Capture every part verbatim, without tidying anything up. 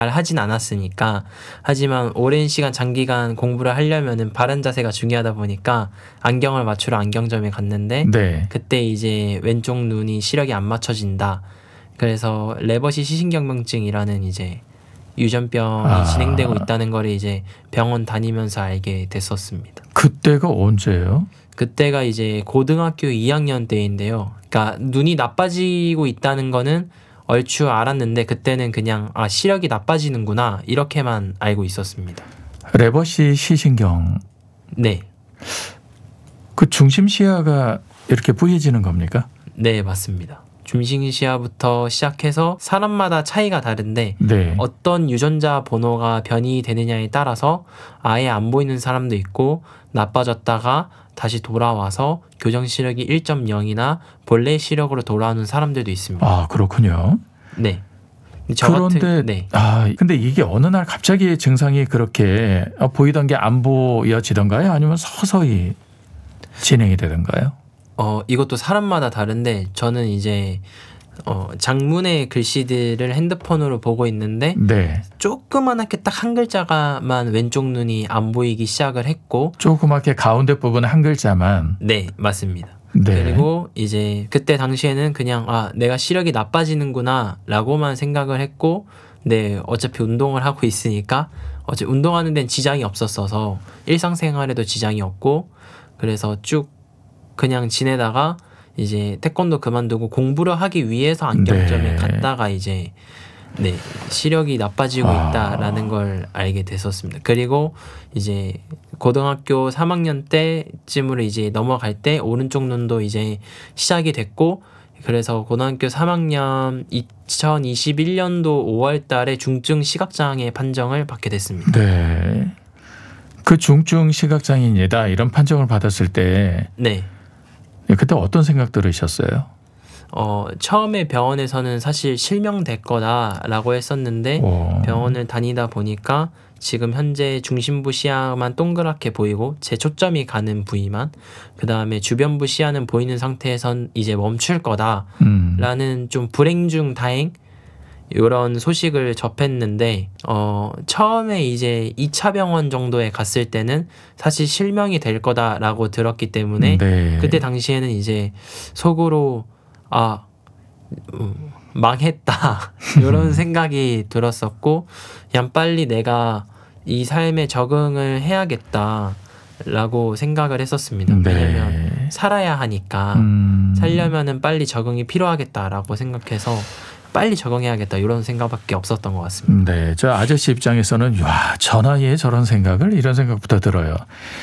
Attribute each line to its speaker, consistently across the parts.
Speaker 1: 하진 않았으니까. 하지만 오랜 시간 장기간 공부를 하려면은 바른 자세가 중요하다 보니까 안경을 맞추러 안경점에 갔는데
Speaker 2: 네.
Speaker 1: 그때 이제 왼쪽 눈이 시력이 안 맞춰진다. 그래서 레버시 시신경병증이라는 이제 유전병이
Speaker 2: 아.
Speaker 1: 진행되고 있다는 거를 이제 병원 다니면서 알게 됐었습니다.
Speaker 2: 그때가 언제예요?
Speaker 1: 그때가 이제 고등학교 이 학년 때인데요. 그러니까 눈이 나빠지고 있다는 거는 얼추 알았는데 그때는 그냥 아 시력이 나빠지는구나 이렇게만 알고 있었습니다.
Speaker 2: 레버시 시신경.
Speaker 1: 네.
Speaker 2: 그 중심 시야가 이렇게 부해지는 겁니까?
Speaker 1: 네, 맞습니다. 중심 시야부터 시작해서 사람마다 차이가 다른데
Speaker 2: 네.
Speaker 1: 어떤 유전자 번호가 변이 되느냐에 따라서 아예 안 보이는 사람도 있고 나빠졌다가 다시 돌아와서 교정 시력이 일 점 영이나 본래 시력으로 돌아오는 사람들도 있습니다.
Speaker 2: 아, 그렇군요.
Speaker 1: 네. 저
Speaker 2: 그런데
Speaker 1: 같은, 네.
Speaker 2: 아, 근데 이게 어느 날 갑자기 증상이 그렇게 보이던 게 안 보여지던가요? 아니면 서서히 진행이 되던가요?
Speaker 1: 어, 이것도 사람마다 다른데 저는 이제 어, 장문의 글씨들을 핸드폰으로 보고 있는데
Speaker 2: 네.
Speaker 1: 조그만하게 딱 한 글자가만 왼쪽 눈이 안 보이기 시작을 했고
Speaker 2: 조그맣게 가운데 부분 한 글자만.
Speaker 1: 네, 맞습니다.
Speaker 2: 네.
Speaker 1: 그리고 이제 그때 당시에는 그냥 아 내가 시력이 나빠지는구나 라고만 생각을 했고 네 어차피 운동을 하고 있으니까 어차피 운동하는 데는 지장이 없었어서 일상생활에도 지장이 없고 그래서 쭉 그냥 지내다가 이제 태권도 그만두고 공부를 하기 위해서 안경점에
Speaker 2: 네.
Speaker 1: 갔다가 이제 네 시력이 나빠지고
Speaker 2: 아.
Speaker 1: 있다라는 걸 알게 됐었습니다. 그리고 이제 고등학교 삼 학년 때쯤으로 이제 넘어갈 때 오른쪽 눈도 이제 시작이 됐고 그래서 고등학교 삼 학년 이천이십일 년도 오월 달에 중증 시각장애 판정을 받게 됐습니다.
Speaker 2: 네. 그 중증 시각장애인이다 이런 판정을 받았을 때
Speaker 1: 네.
Speaker 2: 그때 어떤 생각 들으셨어요?
Speaker 1: 어, 처음에 병원에서는 사실 실명될 거다라고 했었는데
Speaker 2: 오.
Speaker 1: 병원을 다니다 보니까 지금 현재 중심부 시야만 동그랗게 보이고 제 초점이 가는 부위만 그 다음에 주변부 시야는 보이는 상태에선 이제 멈출 거다라는
Speaker 2: 음.
Speaker 1: 좀 불행 중 다행 이런 소식을 접했는데 어, 처음에 이제 이 차 병원 정도에 갔을 때는 사실 실명이 될 거다라고 들었기 때문에
Speaker 2: 네.
Speaker 1: 그때 당시에는 이제 속으로 아 음, 망했다 이런 생각이 들었었고 그냥 빨리 내가 이 삶에 적응을 해야겠다라고 생각을 했었습니다.
Speaker 2: 네.
Speaker 1: 왜냐면 살아야 하니까
Speaker 2: 음.
Speaker 1: 살려면은 빨리 적응이 필요하겠다라고 생각해서 빨리 적응해야겠다 이런 생각밖에 없었던 것 같습니다.
Speaker 2: 네, 저 아저씨 입장에서는 와, 저 나이에 저런 생각을 이런 생각부터 들어요.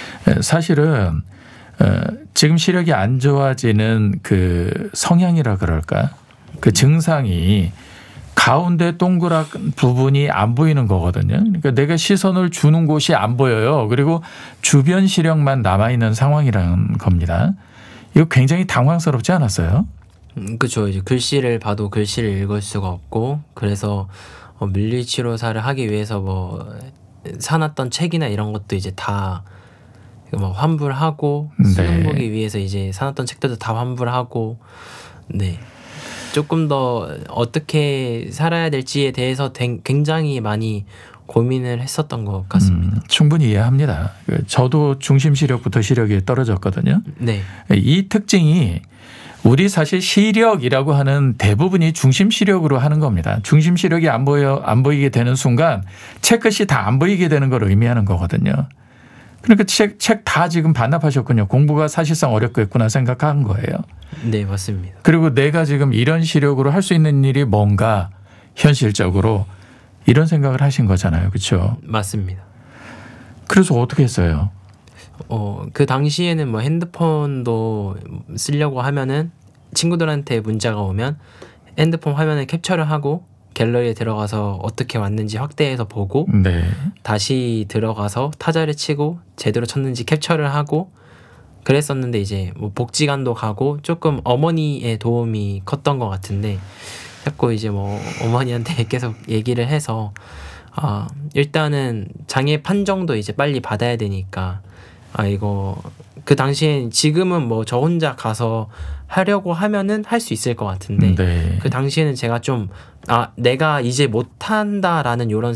Speaker 2: 사실은 지금 시력이 안 좋아지는 그 성향이라 그럴까? 그 증상이 가운데 동그란 부분이 안 보이는 거거든요. 그러니까 내가 시선을 주는 곳이 안 보여요. 그리고 주변 시력만 남아있는 상황이라는 겁니다. 이거 굉장히 당황스럽지 않았어요?
Speaker 1: 음, 그렇죠. 이제 글씨를 봐도 글씨를 읽을 수가 없고 그래서 어, 물리치료사를 하기 위해서 뭐 사놨던 책이나 이런 것도 이제 다 뭐 환불하고
Speaker 2: 네.
Speaker 1: 수능 보기 위해서 이제 사놨던 책들도 다 환불하고 네 조금 더 어떻게 살아야 될지에 대해서 댕- 굉장히 많이 고민을 했었던 것 같습니다.
Speaker 2: 음, 충분히 이해합니다. 저도 중심 시력부터 시력이 떨어졌거든요.
Speaker 1: 네,
Speaker 2: 이 특징이 우리 사실 시력이라고 하는 대부분이 중심 시력으로 하는 겁니다. 중심 시력이 안 보여 안 보이게 되는 순간 책끝이 다 안 보이게 되는 걸 의미하는 거거든요. 그러니까 책 책 다 지금 반납하셨군요. 공부가 사실상 어렵겠구나 생각한 거예요.
Speaker 1: 네 맞습니다.
Speaker 2: 그리고 내가 지금 이런 시력으로 할 수 있는 일이 뭔가 현실적으로 이런 생각을 하신 거잖아요. 그렇죠?
Speaker 1: 맞습니다.
Speaker 2: 그래서 어떻게 했어요?
Speaker 1: 어, 그 당시에는 뭐 핸드폰도 쓰려고 하면은 친구들한테 문자가 오면 핸드폰 화면을 캡처를 하고 갤러리에 들어가서 어떻게 왔는지 확대해서 보고
Speaker 2: 네.
Speaker 1: 다시 들어가서 타자를 치고 제대로 쳤는지 캡처를 하고 그랬었는데 이제 뭐 복지관도 가고 조금 어머니의 도움이 컸던 것 같은데 자꾸 이제 뭐 어머니한테 계속 얘기를 해서 아 일단은 장애 판정도 이제 빨리 받아야 되니까 아 이거 그 당시엔 지금은 뭐 저 혼자 가서 하려고 하면은 할 수 있을 것 같은데
Speaker 2: 네.
Speaker 1: 그 당시에는 제가 좀 아 내가 이제 못한다라는 요런